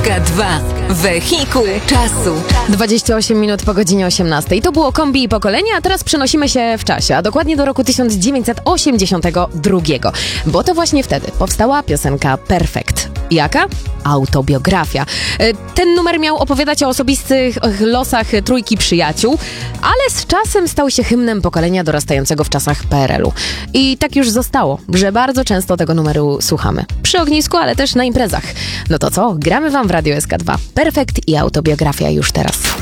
SK2. Wehikuł czasu. 28 minut po godzinie 18. To było Kombi i Pokolenie, a teraz przenosimy się w czasie, a dokładnie do roku 1982, bo to właśnie wtedy powstała piosenka Perfect. Jaka? Autobiografia. Ten numer miał opowiadać o osobistych losach trójki przyjaciół, ale z czasem stał się hymnem pokolenia dorastającego w czasach PRL-u. I tak już zostało, że bardzo często tego numeru słuchamy. Przy ognisku, ale też na imprezach. No to co? Gramy wam w Radio SK2. Perfekt i Autobiografia już teraz.